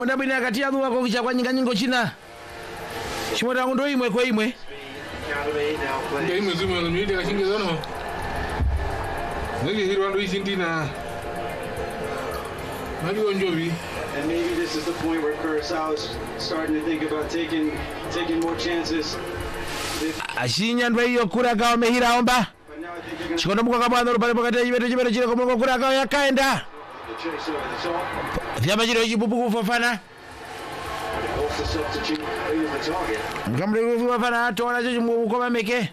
Ndabina akati adu wako kucha kwa nyingo china. Chimota ndo imwe kwa imwe. Ndio imwe zimwe ngomide kashinge zono. Neli hiro ndo isindina. Mali onjobi. And maybe this is the point where Curacao is starting to think about taking more chances. Ashinya ndo hiyo Curacao mehira omba. Chikondo muko kabando pale pakati chibere chile komo Curacao yakaenda. Vyama chile chibubu kufafana. Ngamre kufafana atona chimu koma meke.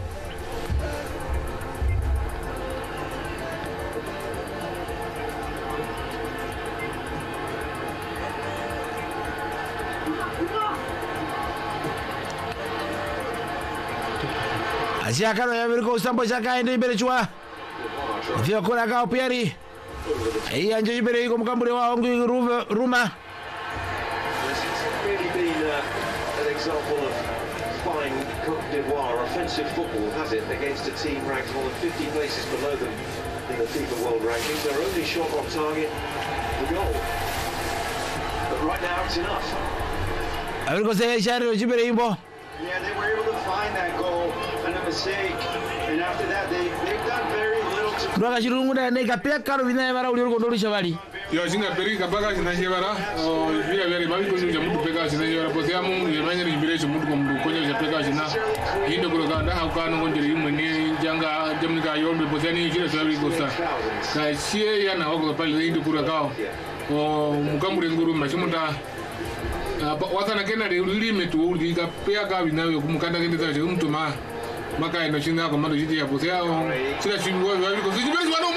Asia kano ya Virgo sambo chaka ende ibere chwa. Vyo Curacao piari. Hii anje ibere iko mkambure wao ngi Ruma. Really been an example of fine Côte d'Ivoire offensive football, has it, against a team ranked more than 50 places below them in the FIFA World Rankings. They're only shot on target the goal. But right now it's enough. Virgo se shari ibere imbo. Yeah, they were able to find that goal and a mistake, and after that they've done very little to. Ndoka chirungu na neka pia karo vina mara uli ruko ndoli shabali. Yo singa peri kapaka sinashebara vile vile mami kuja mtu peka sinashebara potea mungu yemanya libere mtu kumdu konya peka sina indo kuroka nda hakano ngonjeri imwe ni janga jamnika yombe potea ni kile sababu kosta ka sie yana wako pale indo Curacao mukambure nguru machimuta watana kena de limit uli ka pia ka binayo kumukanda kende taje mtu maka ino chinga kwa mando jiti ya potea sila chimwa wali ko sijibeli wana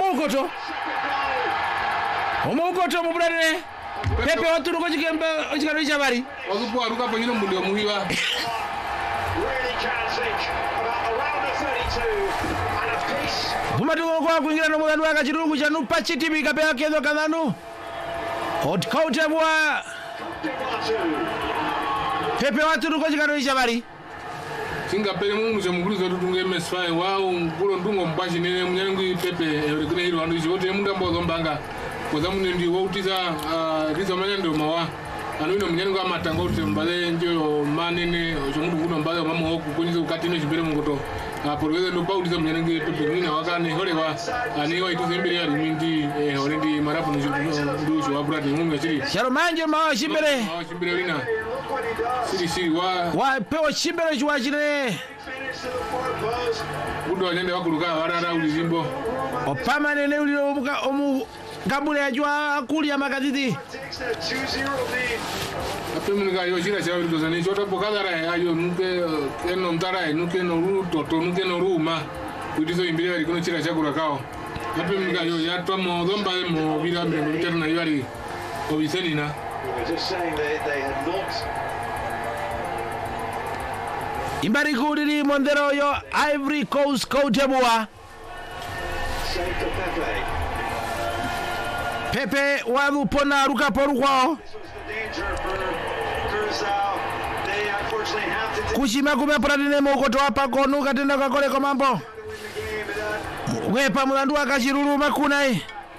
Omokoto mubrane. Pepe watu ruko chikembe chikaro chabari. Wakupo aruka panyino mbundo muhiwa. Really chancing around the 32 and a piece. Bumatu kwa kuingira no mudanu akachirungu cha nupa chitibi kapea kezo kadhanu. Côte bwa. Pepe watu ruko chikaro chabari. Singa pele mungu cha muguru za tutunge MS5 wao ngulo ndungo mbashi nene munyangu Pepe rekune hilo andu chivote munda mbozo mbanga. Kwa mune ndi wautiza rizo manya ndo mawa anuino mnyango amatango uti mbale njo manene chomundu kuno mbale mama hoku kunyiza ukatino chibere mungoto porweze ndo pautiza mnyango Pepe ngina wakane holewa aniwa ituzimbere ya rimindi horendi marapu ndu wa brati mungu chiri Sharo manje mawa chibere wina siri wa pewa chibere chwa chire budo nyende wakuluka warara ulizimbo opama nene uli omu Kabule ajua akuli ya makadidi. Apemuni ka yo chira chawo ndozani chota pokadara ayo nuke eno mtara nuke no ruto nuke no ruma kudizo imbire ali kuno chira cha Curacao. Apemuni ka yo ya tomo domba mo bira mbe mterna yari obiseni na. Just saying they had not. Imbari kudiri Mondero yo Ivory Coast Côte d'Ivoire. Saved to Pepe. Pepe wadu pona ruka poru kwao. Kushima kumeparadine mokoto hapa konu katenda kakole kwa mambo. Wepa mulandu akashiruru makunai.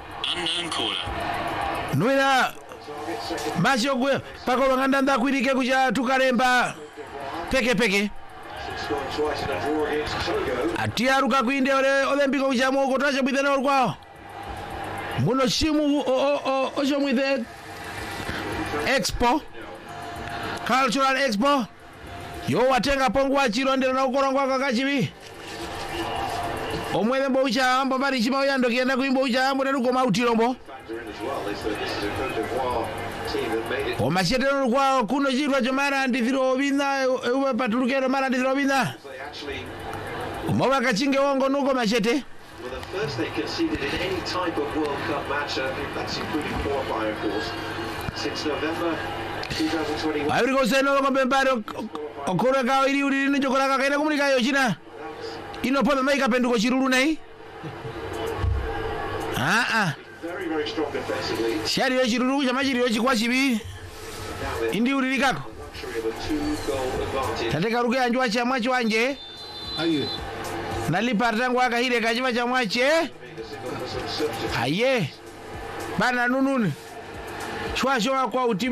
Nuina Masio kwe pako ngandanda kwirike kuja tukaremba peke. Atia ruka kwinde olembiko kuja mokoto acha bidena olkwao. Muno shimu ojo mwithe Expo Cultural Expo yo watenga pongwa chirondera na ukorongwa kakachibi omwethe mbo ucha ambo bari chima oyando kienda kuimbo ucha ambo neruko mautirombo omachete kwa kuno chirwa chomara ndithiro bina uba patulukero mara ndithiro bina umoba kachinge wongo nuko machete. Well, the first they conceded in any type of World Cup match, that's including qualifying, of course, since November 2021. Ivory Coast no ngobembaro Curacao ili uri ni jokola kaina kumulika yo china. Ino pome maika penduko chiruru nai. Very, very strong defensively. Shari yo chiruru chama chiri yo chikwa chibi. Indi uri likako. Luxury of a 2-goal advantage. Tateka ruke anjwa chamwa chwanje. aye Nalipartangu akahire kachiva chamwache. Aye. Bana nununi. Shwa shwa kwa utimi.